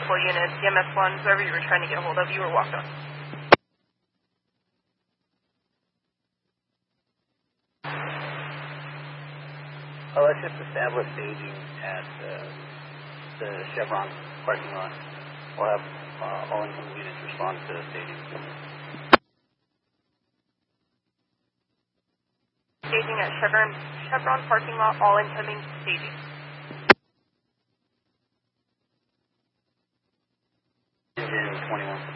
multiple units, EMS-1, whoever you were trying to get a hold of, you were walked on. Let's just establish staging at the Chevron parking lot. We'll have all incoming units respond to staging. Staging at Chevron parking lot, all incoming staging. Engine 21.